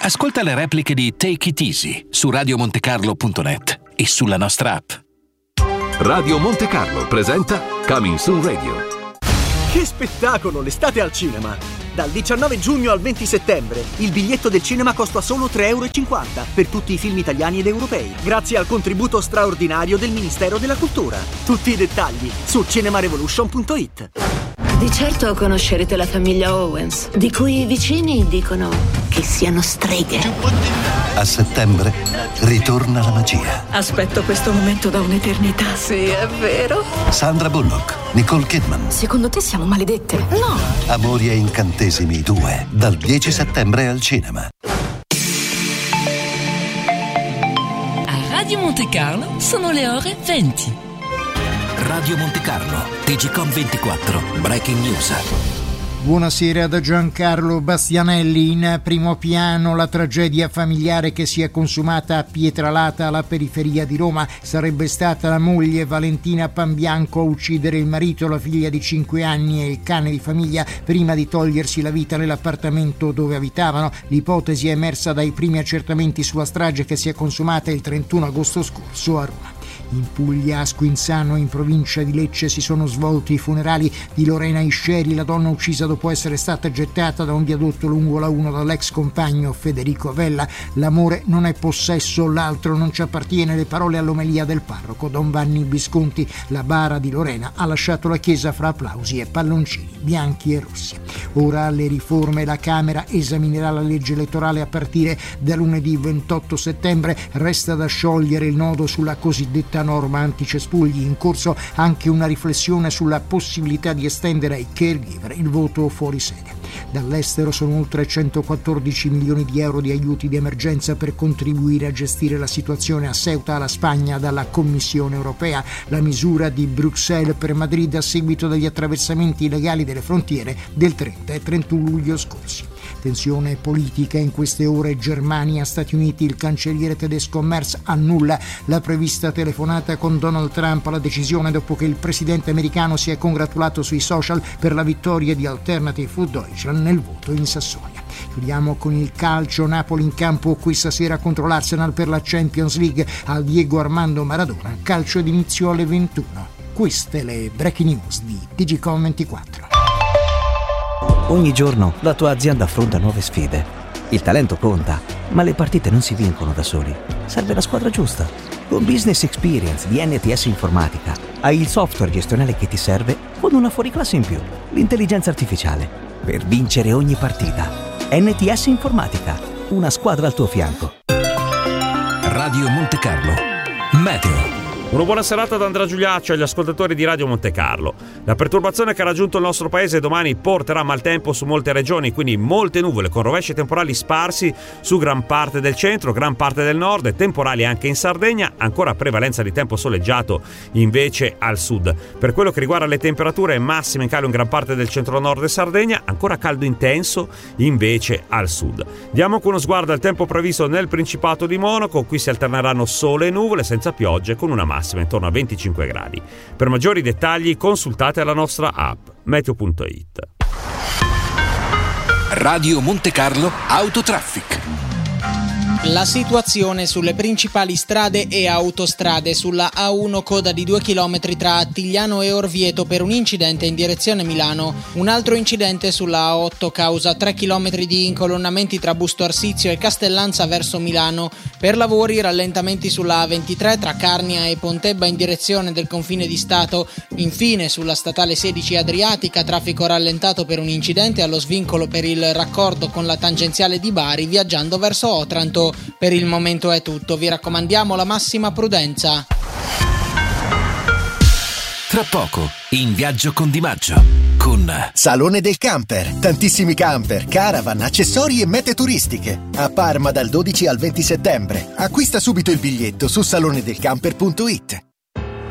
Ascolta le repliche di Take It Easy su radiomontecarlo.net e sulla nostra app. Radio Monte Carlo presenta Coming Soon Radio. Che spettacolo, l'estate al cinema! Dal 19 giugno al 20 settembre il biglietto del cinema costa solo €3,50 per tutti i film italiani ed europei, grazie al contributo straordinario del Ministero della Cultura. Tutti i dettagli su cinemarevolution.it. Di certo conoscerete la famiglia Owens, di cui i vicini dicono che siano streghe. A settembre ritorna la magia. Aspetto questo momento da un'eternità. Sì, è vero. Sandra Bullock, Nicole Kidman. Secondo te siamo maledette? No. Amori e incantesimi 2, dal 10 settembre al cinema. A Radio Monte Carlo sono le ore 20. Radio Monte Carlo, TGcom 24, Breaking News. Buonasera da Giancarlo Bastianelli. In primo piano la tragedia familiare che si è consumata a Pietralata, alla periferia di Roma. Sarebbe stata la moglie Valentina Panbianco a uccidere il marito, la figlia di 5 anni e il cane di famiglia prima di togliersi la vita nell'appartamento dove abitavano. L'ipotesi è emersa dai primi accertamenti sulla strage che si è consumata il 31 agosto scorso a Roma. In Puglia, a Squinzano, in provincia di Lecce, si sono svolti i funerali di Lorena Isceri, la donna uccisa dopo essere stata gettata da un viadotto lungo la 1 dall'ex compagno Federico Avella. L'amore non è possesso, l'altro non ci appartiene, le parole all'omelia del parroco Don Vanni Visconti. La bara di Lorena ha lasciato la chiesa fra applausi e palloncini bianchi e rossi. Ora alle riforme, la Camera esaminerà la legge elettorale a partire da lunedì 28 settembre. Resta da sciogliere il nodo sulla cosiddetta norma anticespugli. In corso anche una riflessione sulla possibilità di estendere ai caregiver il voto fuori sede. Dall'estero sono oltre 114 milioni di euro di aiuti di emergenza per contribuire a gestire la situazione a Ceuta, alla Spagna, dalla Commissione europea. La misura di Bruxelles per Madrid a seguito degli attraversamenti illegali delle frontiere del 30 e 31 luglio scorsi. Tensione politica in queste ore. Germania, Stati Uniti. Il cancelliere tedesco Merz annulla la prevista telefonata con Donald Trump. La decisione dopo che il presidente americano si è congratulato sui social per la vittoria di Alternative für Deutschland nel voto in Sassonia. Chiudiamo con il calcio. Napoli in campo qui stasera contro l'Arsenal per la Champions League al Diego Armando Maradona. Calcio d'inizio alle 21. Queste le breaking news di TGcom 24. Ogni giorno la tua azienda affronta nuove sfide. Il talento conta, ma le partite non si vincono da soli. Serve la squadra giusta. Con Business Experience di NTS Informatica hai il software gestionale che ti serve con una fuoriclasse in più, l'intelligenza artificiale, per vincere ogni partita. NTS Informatica, una squadra al tuo fianco. Radio Monte Carlo, Meteo. Una buona serata da Andrea Giuliaccio agli ascoltatori di Radio Monte Carlo. La perturbazione che ha raggiunto il nostro paese domani porterà maltempo su molte regioni, quindi molte nuvole con rovesci temporali sparsi su gran parte del centro, gran parte del nord e temporali anche in Sardegna, ancora prevalenza di tempo soleggiato invece al sud. Per quello che riguarda le temperature, massime in calo in gran parte del centro-nord e Sardegna, ancora caldo intenso invece al sud. Diamo con uno sguardo al tempo previsto nel Principato di Monaco. Qui si alterneranno sole e nuvole senza piogge con una massima intorno a 25 gradi. Per maggiori dettagli consultate la nostra app meteo.it. Radio Monte Carlo Autotraffic. La situazione sulle principali strade e autostrade: sulla A1 coda di 2 km tra Attigliano e Orvieto per un incidente in direzione Milano. Un altro incidente sulla A8 causa 3 km di incolonnamenti tra Busto Arsizio e Castellanza verso Milano. Per lavori rallentamenti sulla A23 tra Carnia e Pontebba in direzione del confine di Stato. Infine sulla statale 16 Adriatica traffico rallentato per un incidente allo svincolo per il raccordo con la tangenziale di Bari viaggiando verso Otranto. Per il momento è tutto, vi raccomandiamo la massima prudenza. Tra poco, in viaggio con Di Maggio, con Salone del Camper. Tantissimi camper, caravan, accessori e mete turistiche. A Parma dal 12 al 20 settembre. Acquista subito il biglietto su salonedelcamper.it.